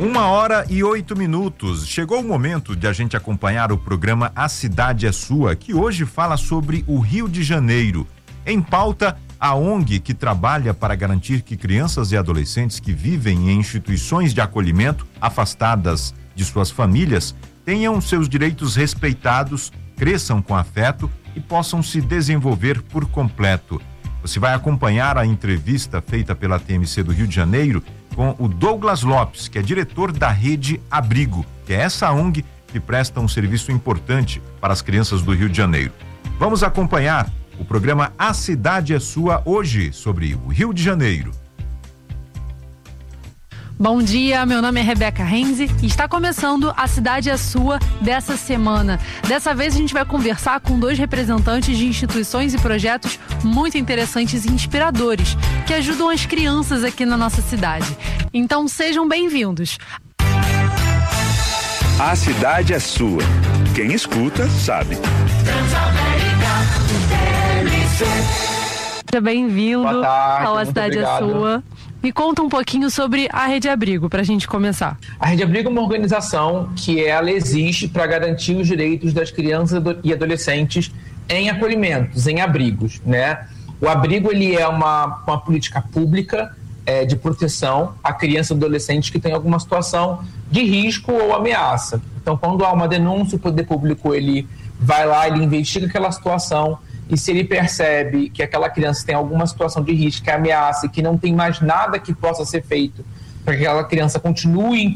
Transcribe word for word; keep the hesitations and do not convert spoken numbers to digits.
Uma hora e oito minutos. Chegou o momento de a gente acompanhar o programa A Cidade é Sua, que hoje fala sobre o Rio de Janeiro. Em pauta, a O N G que trabalha para garantir que crianças e adolescentes que vivem em instituições de acolhimento, afastadas de suas famílias, tenham seus direitos respeitados, cresçam com afeto e possam se desenvolver por completo. Você vai acompanhar a entrevista feita pela T M C do Rio de Janeiro com o Douglas Lopes, que é diretor da Rede Abrigo, que é essa O N G que presta um serviço importante para as crianças do Rio de Janeiro. Vamos acompanhar o programa A Cidade é Sua hoje sobre o Rio de Janeiro. Bom dia, meu nome é Rebeca Renzi e está começando A Cidade é Sua dessa semana. Dessa vez a gente vai conversar com dois representantes de instituições e projetos muito interessantes e inspiradores que ajudam as crianças aqui na nossa cidade. Então sejam bem-vindos. A Cidade é Sua. Quem escuta, sabe. Seja bem-vindo ao A Cidade é Sua. Me conta um pouquinho sobre a Rede Abrigo, para a gente começar. A Rede Abrigo é uma organização que ela existe para garantir os direitos das crianças e adolescentes em acolhimentos, em abrigos, né? O abrigo ele é uma, uma política pública é, de proteção a crianças e adolescentes que têm alguma situação de risco ou ameaça. Então, quando há uma denúncia, o poder público ele vai lá, ele investiga aquela situação. E se ele percebe que aquela criança tem alguma situação de risco, que ameaça e que não tem mais nada que possa ser feito para que aquela criança continue